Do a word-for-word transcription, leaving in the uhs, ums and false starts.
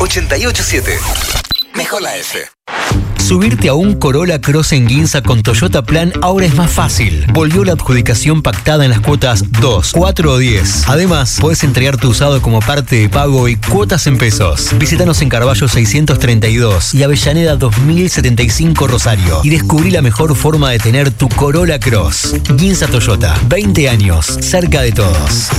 ochenta y ocho siete. Mejor la F. Subirte a un Corolla Cross en Ginza con Toyota Plan ahora es más fácil. Volvió la adjudicación pactada en las cuotas dos, cuatro o diez. Además, puedes entregar tu usado como parte de pago y cuotas en pesos. Visítanos en Carballo seiscientos treinta y dos y Avellaneda dos mil setenta y cinco Rosario y descubrí la mejor forma de tener tu Corolla Cross. Ginza Toyota, veinte años, cerca de todos.